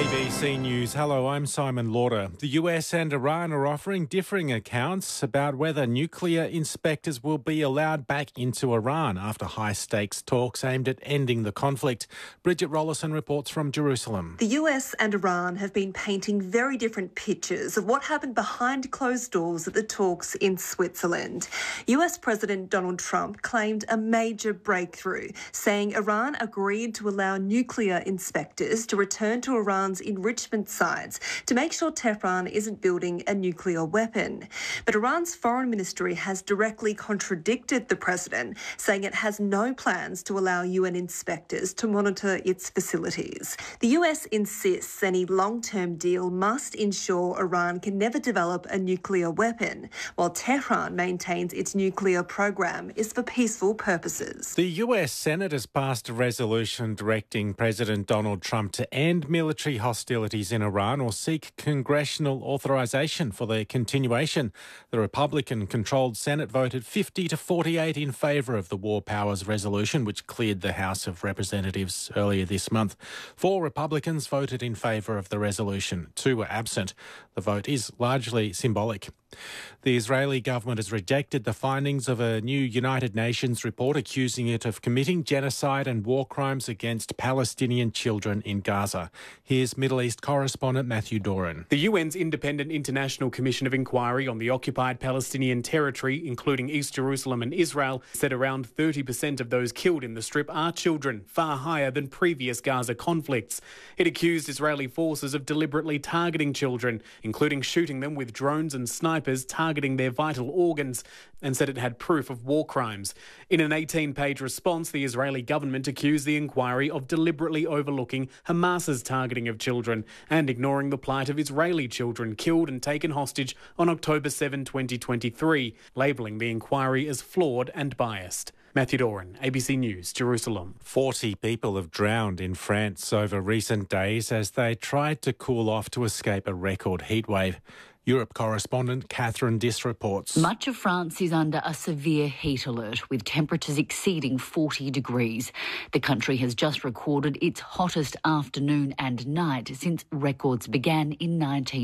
ABC News. Hello, I'm Simon Lauder. The US and Iran are offering differing accounts about whether nuclear inspectors will be allowed back into Iran after high-stakes talks aimed at ending the conflict. Bridget Rollison reports from Jerusalem. The US and Iran have been painting very different pictures of what happened behind closed doors at the talks in Switzerland. US President Donald Trump claimed a major breakthrough, saying Iran agreed to allow nuclear inspectors to return to Iran's enrichment sites to make sure Tehran isn't building a nuclear weapon. But Iran's foreign ministry has directly contradicted the president, saying it has no plans to allow UN inspectors to monitor its facilities. The US insists any long-term deal must ensure Iran can never develop a nuclear weapon, while Tehran maintains its nuclear program is for peaceful purposes. The US Senate has passed a resolution directing President Donald Trump to end military hostilities in Iran or seek congressional authorization for their continuation. The Republican-controlled Senate voted 50 to 48 in favour of the War Powers Resolution, which cleared the House of Representatives earlier this month. 4 Republicans voted in favour of the resolution. 2 were absent. The vote is largely symbolic. The Israeli government has rejected the findings of a new United Nations report accusing it of committing genocide and war crimes against Palestinian children in Gaza. Here's Middle East correspondent Matthew Doran. The UN's Independent International Commission of Inquiry on the occupied Palestinian territory, including East Jerusalem and Israel, said around 30% of those killed in the Strip are children, far higher than previous Gaza conflicts. It accused Israeli forces of deliberately targeting children, including shooting them with drones and snipers targeting their vital organs, and said it had proof of war crimes. In an 18-page response, the Israeli government accused the inquiry of deliberately overlooking Hamas's targeting of children and ignoring the plight of Israeli children killed and taken hostage on October 7, 2023, labelling the inquiry as flawed and biased. Matthew Doran, ABC News, Jerusalem. 40 people have drowned in France over recent days as they tried to cool off to escape a record heatwave. Europe correspondent Catherine Diss reports. Much of France is under a severe heat alert, with temperatures exceeding 40 degrees. The country has just recorded its hottest afternoon and night since records began in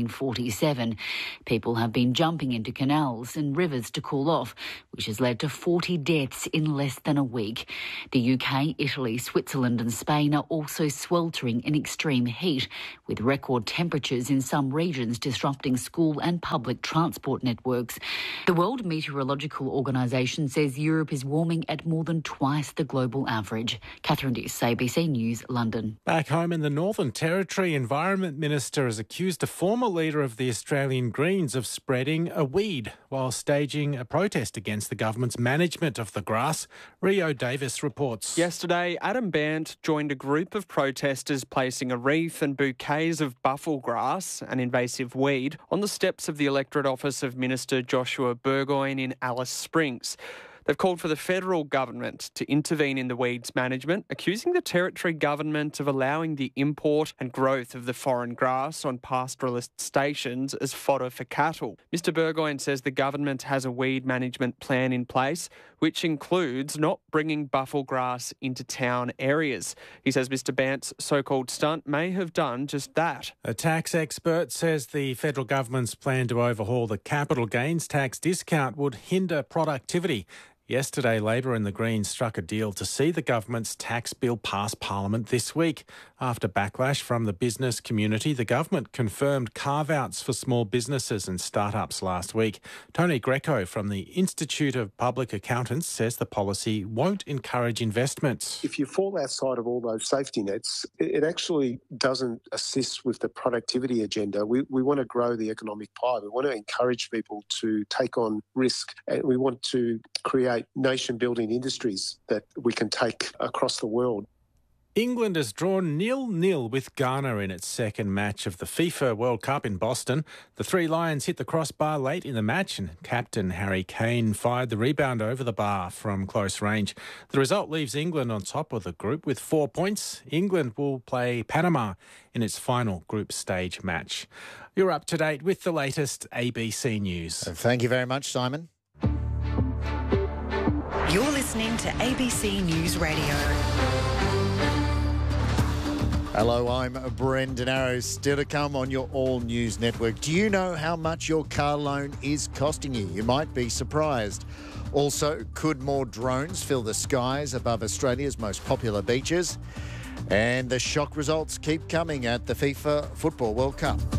1947. People have been jumping into canals and rivers to cool off, which has led to 40 deaths in less than a week. The UK, Italy, Switzerland and Spain are also sweltering in extreme heat, with record temperatures in some regions disrupting school and public transport networks. The World Meteorological Organisation says Europe is warming at more than twice the global average. Catherine Diss, ABC News, London. Back home in the Northern Territory, Environment Minister has accused a former leader of the Australian Greens of spreading a weed while staging a protest against the government's management of the grass. Rio Davis reports. Yesterday, Adam Bandt joined a group of protesters placing a wreath and bouquets of buffel grass, an invasive weed, on the steps of the electorate office of Minister Joshua Burgoyne in Alice Springs. They've called for the federal government to intervene in the weeds management, accusing the territory government of allowing the import and growth of the foreign grass on pastoralist stations as fodder for cattle. Mr Burgoyne says the government has a weed management plan in place, which includes not bringing buffel grass into town areas. He says Mr Bandt's so-called stunt may have done just that. A tax expert says the federal government's plan to overhaul the capital gains tax discount would hinder productivity. Yesterday, Labor and the Greens struck a deal to see the government's tax bill pass Parliament this week. After backlash from the business community, the government confirmed carve-outs for small businesses and start-ups last week. Tony Greco from the Institute of Public Accountants says the policy won't encourage investments. If you fall outside of all those safety nets, it actually doesn't assist with the productivity agenda. We want to grow the economic pie. We want to encourage people to take on risk, and we want to create nation-building industries that we can take across the world. England has drawn 0-0 with Ghana in its second match of the FIFA World Cup in Boston. The Three Lions hit the crossbar late in the match and captain Harry Kane fired the rebound over the bar from close range. The result leaves England on top of the group with 4 points. England will play Panama in its final group stage match. You're up to date with the latest ABC News. Thank you very much, Simon. You're listening to ABC News Radio. Hello, I'm Brendan Arrows. Still to come on your All News Network. Do you know how much your car loan is costing you? You might be surprised. Also, could more drones fill the skies above Australia's most popular beaches? And the shock results keep coming at the FIFA Football World Cup.